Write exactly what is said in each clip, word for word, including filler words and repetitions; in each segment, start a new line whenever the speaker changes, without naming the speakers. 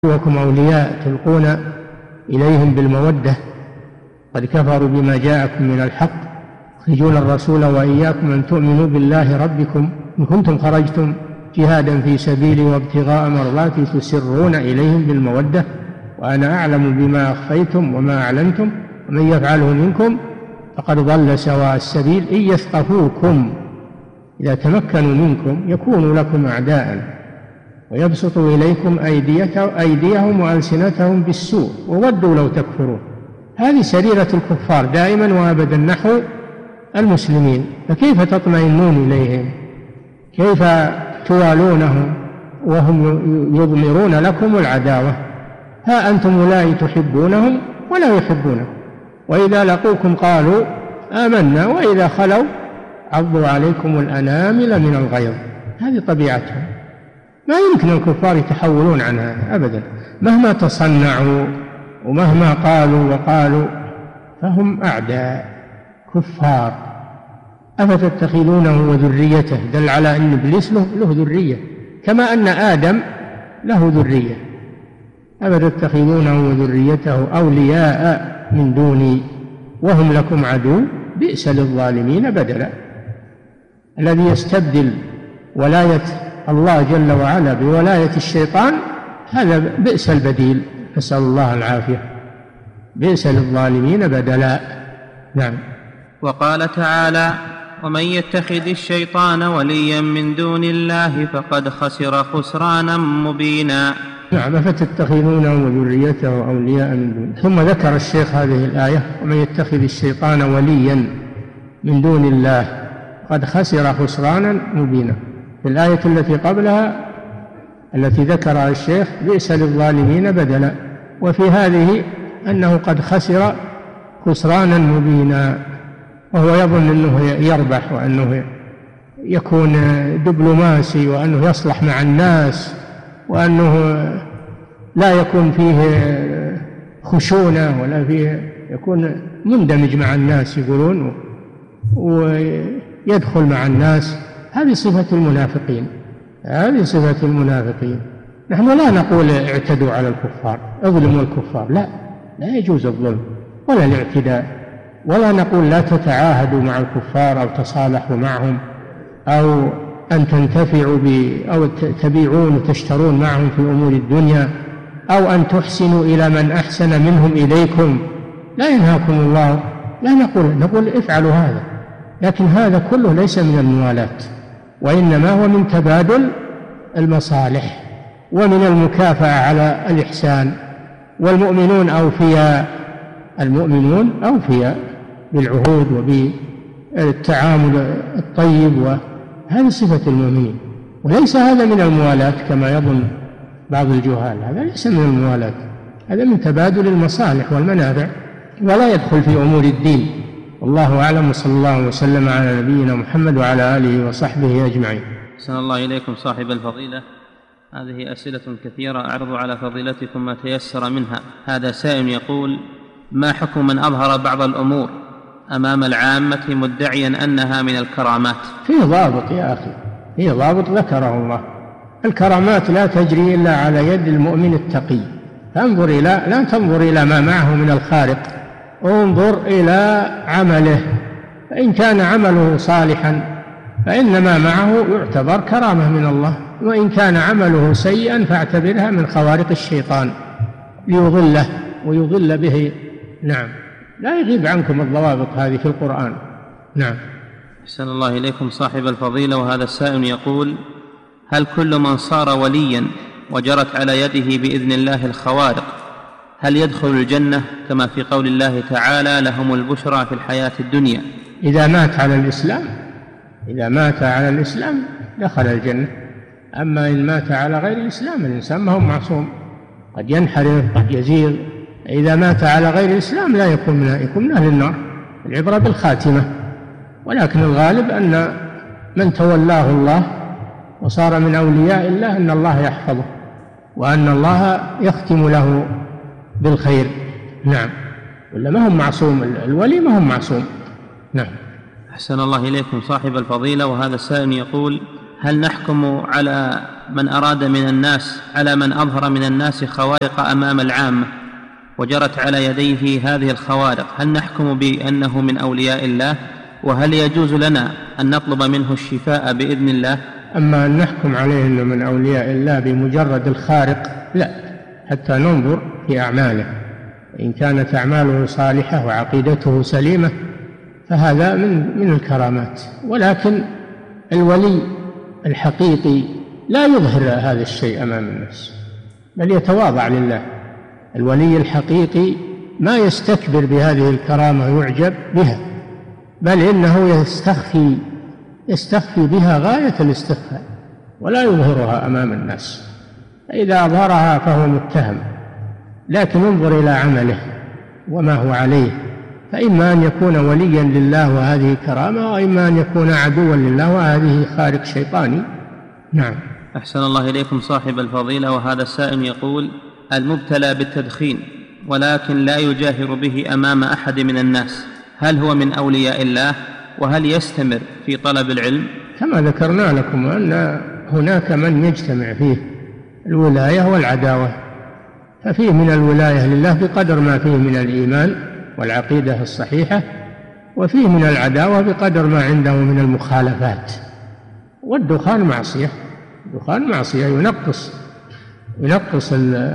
وكم أولياء تلقون إليهم بالمودة قد كفروا بما جاءكم من الحق يخرجون الرسول وإياكم أن تؤمنوا بالله ربكم إن كنتم خرجتم جهادا في سبيلي وابتغاء مرضاتي تسرون إليهم بالمودة وأنا أعلم بما أخفيتم وما أعلنتم ومن يفعله منكم فقد ضل سواء السبيل إن يثقفوكم إذا تمكنوا منكم يكونوا لكم أعداء ويبسطوا إليكم أيديهم وألسنتهم بالسوء وودوا لو تكفرون. هذه سريرة الكفار دائما وأبدا نحو المسلمين، فكيف تطمئنون إليهم؟ كيف توالونهم وهم يضمرون لكم العداوة؟ ها أنتم أولئك تحبونهم ولا يحبونكم، وإذا لقوكم قالوا آمنا وإذا خلوا عضوا عليكم الأنامل من الغيظ. هذه طبيعتهم، ما يمكن الكفار يتحولون عنها أبدا مهما تصنعوا ومهما قالوا وقالوا، فهم أعداء كفار. أفتتخذونه وذريته، دل على أن إبليس له, له ذرية كما أن آدم له ذرية. أفتتخذونه وذريته أولياء من دوني وهم لكم عدو بئس للظالمين بدلا. الذي يستبدل ولاية الله جل وعلا بولاية الشيطان هذا بئس البديل، نسأل الله العافية، بئس للظالمين بدلا. نعم.
وقال تعالى: ومن يتخذ الشيطان وليا من دون الله فقد خسر خسرانا مبينا.
نعم. فتتخذونه وذريته أولياء من دون. ثم ذكر الشيخ هذه الآية: ومن يتخذ الشيطان وليا من دون الله قد خسر خسرانا مبينا. في الآية التي قبلها التي ذكرها الشيخ بئس للظالمين بدلا، وفي هذه أنه قد خسر خسرانا مبينا، وهو يظن أنه يربح وأنه يكون دبلوماسي وأنه يصلح مع الناس وأنه لا يكون فيه خشونة ولا فيه، يكون مندمج مع الناس يقولون ويدخل مع الناس. هذه صفة المنافقين، هذه صفة المنافقين. نحن لا نقول اعتدوا على الكفار، اظلموا الكفار، لا، لا يجوز الظلم ولا الاعتداء، ولا نقول لا تتعاهدوا مع الكفار أو تصالحوا معهم أو أن تنتفعوا ب أو تبيعون وتشترون معهم في أمور الدنيا أو أن تحسنوا إلى من أحسن منهم إليكم. لا ينهاكم الله، لا نقول نقول افعلوا هذا، لكن هذا كله ليس من الموالاة، وإنما هو من تبادل المصالح ومن المكافأة على الإحسان. والمؤمنون أوفياء، المؤمنون أوفياء بالعهود وبالتعامل الطيب، وهذه صفة المؤمنين، وليس هذا من الموالاة كما يظن بعض الجهال. هذا ليس من الموالاة، هذا من تبادل المصالح والمنافع، ولا يدخل في أمور الدين. والله أعلم، وصلى الله وسلم على نبينا محمد وعلى آله وصحبه أجمعين.
أحسن الله إليكم صاحب الفضيلة. هذه أسئلة كثيرة أعرض على فضيلتكم ما تيسر منها. هذا سائل يقول: ما حكم من أظهر بعض الأمور أمام العامة مدعيا أنها من الكرامات؟
في ضابط يا أخي، في ضابط ذكره الله. الكرامات لا تجري إلا على يد المؤمن التقي. فانظر إلى لا تنظر إلى ما معه من الخارق، انظر إلى عمله، فإن كان عمله صالحا فإن ما معه يعتبر كرامة من الله، وإن كان عمله سيئا فاعتبرها من خوارق الشيطان ليضله ويضل به. نعم. لا يغيب عنكم الضوابط هذه في القرآن. نعم.
أحسن الله إليكم صاحب الفضيلة. وهذا السائل يقول: هل كل من صار وليا وجرت على يده بإذن الله الخوارق هل يدخل الجنة كما في قول الله تعالى: لهم البشرى في الحياة الدنيا؟
إذا مات على الإسلام، إذا مات على الإسلام دخل الجنة. أما إن مات على غير الإسلام الإنسان ما هو معصوم، قد ينحرف قد يزيغ. إذا مات على غير الإسلام لا يكون من يكون من أهل النار. العبرة بالخاتمة، ولكن الغالب أن من تولاه الله وصار من أولياء الله أن الله يحفظه وأن الله يختم له بالخير. نعم. ولا ما هم معصوم، الولي ما هم معصوم. نعم.
أحسن الله إليكم صاحب الفضيلة. وهذا السائل يقول: هل نحكم على من أراد من الناس على من أظهر من الناس خوارق أمام العامة وجرت على يديه هذه الخوارق، هل نحكم بأنه من أولياء الله؟ وهل يجوز لنا أن نطلب منه الشفاء بإذن الله؟
أما أن نحكم عليه أنه من أولياء الله بمجرد الخارق لا، حتى ننظر في أعماله، إن كانت أعماله صالحة وعقيدته سليمة فهذا من من الكرامات. ولكن الولي الحقيقي لا يظهر هذا الشيء أمام الناس بل يتواضع لله. الولي الحقيقي ما يستكبر بهذه الكرامة ويعجب بها، بل إنه يستخفي يستخفي بها غاية الاستخفاء ولا يظهرها أمام الناس، فإذا أظهرها فهو متهم. لكن انظر إلى عمله وما هو عليه، فإما أن يكون وليا لله وهذه كرامة، وإما أن يكون عدوا لله وهذه خارق شيطاني. نعم.
أحسن الله إليكم صاحب الفضيلة. وهذا السائل يقول: المبتلى بالتدخين ولكن لا يجاهر به أمام أحد من الناس، هل هو من أولياء الله؟ وهل يستمر في طلب العلم؟
كما ذكرنا لكم أن هناك من يجتمع فيه الولاية والعداوة، ففيه من الولاية لله بقدر ما فيه من الإيمان والعقيدة الصحيحة، وفيه من العداوة بقدر ما عنده من المخالفات. والدخان معصية، الدخان معصية ينقص ينقص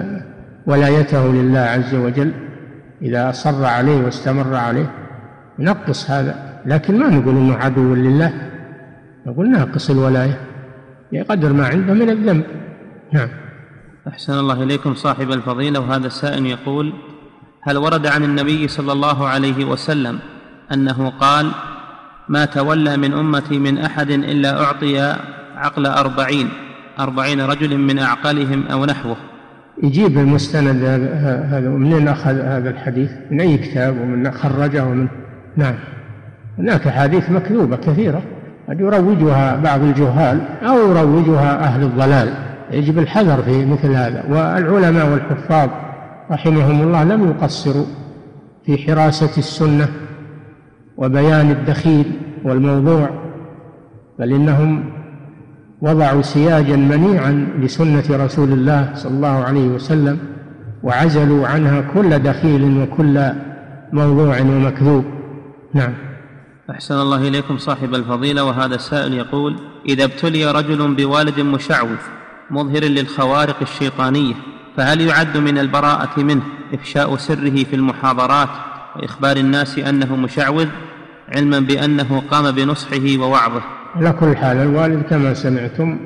ولايته لله عز وجل إذا أصر عليه واستمر عليه، ينقص هذا. لكن ما نقول إنه عدو لله، نقول ناقص الولاية بقدر ما عنده من الذنب. نعم.
أحسن الله إليكم صاحب الفضيلة. وهذا السائل يقول: هل ورد عن النبي صلى الله عليه وسلم أنه قال: ما تولى من أمتي من أحد إلا أعطي عقل أربعين أربعين رجل من أعقلهم أو نحوه؟
يجيب المستند هذا ومن أخذ هذا الحديث، من أي كتاب ومن خرجه ومن. نعم. هناك حديث مكذوبة كثيرة قد يروجها بعض الجهال أو يروجها أهل الضلال، يجب الحذر في مثل هذا. والعلماء والحفاظ رحمهم الله لم يقصروا في حراسة السنة وبيان الدخيل والموضوع، بل إنهم وضعوا سياجا منيعا لسنة رسول الله صلى الله عليه وسلم، وعزلوا عنها كل دخيل وكل موضوع ومكذوب. نعم.
أحسن الله إليكم صاحب الفضيلة. وهذا السائل يقول: إذا ابتلي رجل بوالد مشعوذ مظهر للخوارق الشيطانية، فهل يعد من البراءة منه إفشاء سره في المحاضرات وإخبار الناس أنه مشعوذ، علما بأنه قام بنصحه ووعظه؟
على كل حال الوالد كما سمعتم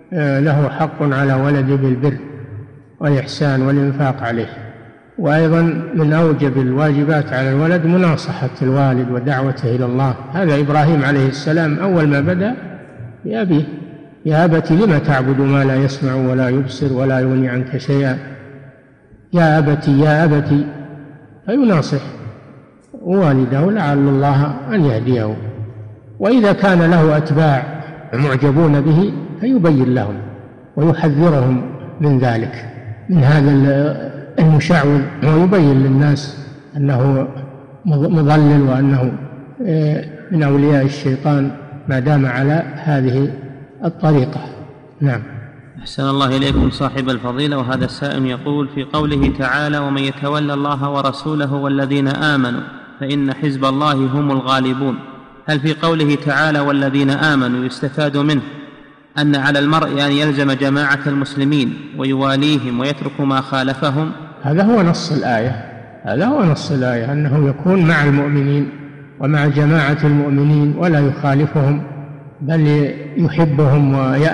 له حق على ولده بالبر والإحسان والإنفاق عليه، وأيضا من أوجب الواجبات على الولد مناصحة الوالد ودعوته إلى الله. هذا إبراهيم عليه السلام أول ما بدأ بأبيه: يا أبت لم تعبد ما لا يسمع ولا يبصر ولا يغني عنك شيئا، يا أبت يا أبت، فيناصح والده لعل الله أن يهديه. وإذا كان له أتباع معجبون به فيبين لهم ويحذرهم من ذلك، من هذا المشعوذ، ويبين للناس أنه مضلل وأنه من أولياء الشيطان ما دام على هذه الطريقة. نعم.
أحسن الله إليكم صاحب الفضيلة. وهذا السائل يقول: في قوله تعالى: ومن يتولى الله ورسوله والذين آمنوا فإن حزب الله هم الغالبون، هل في قوله تعالى والذين آمنوا يستفاد منه أن على المرء أن يلزم جماعة المسلمين ويواليهم ويترك ما خالفهم؟
هذا هو نص الآية، هذا هو نص الآية، أنه يكون مع المؤمنين ومع جماعة المؤمنين ولا يخالفهم، بل يحبهم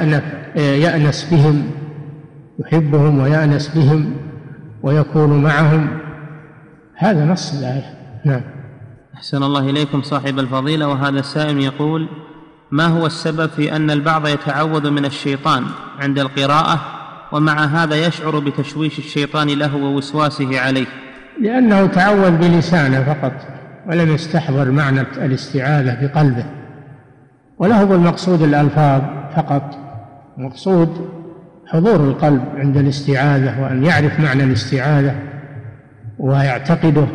ويأنس بهم، يحبهم ويأنس بهم ويكون معهم. هذا نص الآية. نعم.
أحسن الله إليكم صاحب الفضيلة. وهذا السائل يقول: ما هو السبب في أن البعض يتعوذ من الشيطان عند القراءة ومع هذا يشعر بتشويش الشيطان له ووسواسه عليه؟
لأنه تعوذ بلسانه فقط ولم يستحضر معنى الاستعاذة بقلبه، وله هو المقصود الألفاظ فقط، مقصود حضور القلب عند الاستعاذة، وأن يعرف معنى الاستعاذة ويعتقده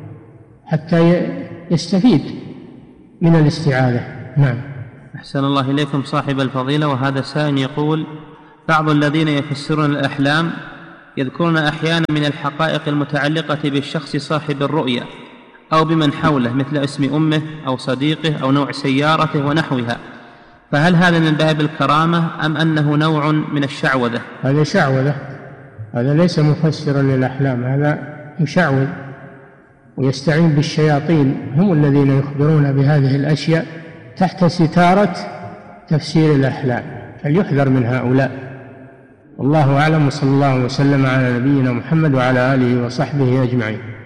حتى يستفيد من الاستعاذة. نعم.
أحسن الله إليكم صاحب الفضيلة. وهذا السائل يقول: بعض الذين يفسرون الأحلام يذكرون أحيانا من الحقائق المتعلقة بالشخص صاحب الرؤيا أو بمن حوله مثل اسم أمه أو صديقه أو نوع سيارته ونحوها، فهل هذا من باب الكرامة أم أنه نوع من الشعوذة؟
هذا شعوذة، هذا ليس مفسرا للأحلام، هذا مشعوذ ويستعين بالشياطين، هم الذين يخبرون بهذه الأشياء تحت ستارة تفسير الأحلام، فليحذر من هؤلاء. والله أعلم، وصلى الله وسلم على نبينا محمد وعلى آله وصحبه أجمعين.